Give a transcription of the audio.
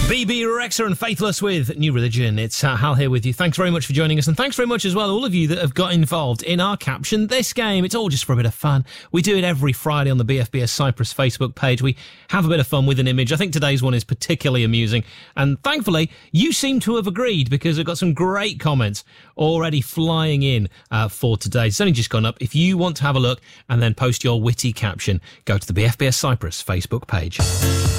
BB Rexa and Faithless with New Religion. It's Hal here with you. Thanks very much for joining us, and thanks very much as well, all of you that have got involved in our Caption This game. It's all just for a bit of fun. We do it every Friday on the BFBS Cyprus Facebook page. We have a bit of fun with an image. I think today's one is particularly amusing, and thankfully, you seem to have agreed because I've got some great comments already flying in for today. It's only just gone up. If you want to have a look and then post your witty caption, go to the BFBS Cyprus Facebook page.